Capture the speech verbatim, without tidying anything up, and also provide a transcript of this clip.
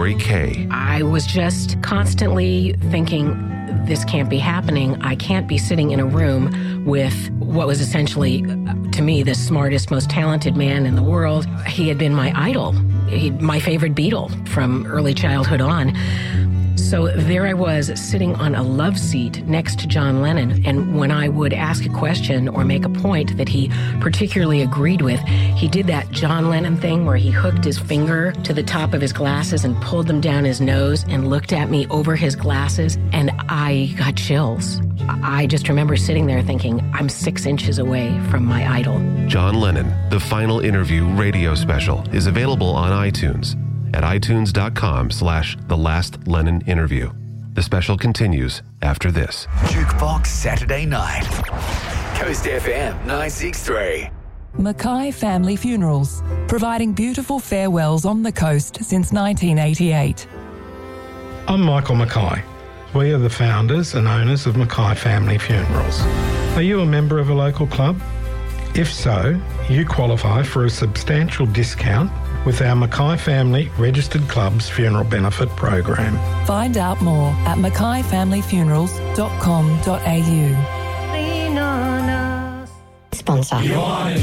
Mary Kay. I was just constantly thinking, this can't be happening. I can't be sitting in a room with what was essentially, to me, the smartest, most talented man in the world. He had been my idol, he, my favorite Beatle from early childhood on. So there I was sitting on a love seat next to John Lennon, and when I would ask a question or make a point that he particularly agreed with, he did that John Lennon thing where he hooked his finger to the top of his glasses and pulled them down his nose and looked at me over his glasses, and I got chills. I just remember sitting there thinking, I'm six inches away from my idol. John Lennon, the final interview radio special, is available on iTunes at itunes.com slash the last Lennon interview. The special continues after this. Jukebox Saturday night. Coast F M nine sixty-three. Mackay Family Funerals, providing beautiful farewells on the coast since nineteen eighty-eight. I'm Michael Mackay. We are the founders and owners of Mackay Family Funerals. Are you a member of a local club? If so, you qualify for a substantial discount with our Mackay Family Registered Clubs Funeral Benefit Program. Find out more at mackay family funerals dot com dot a u. Sponsor.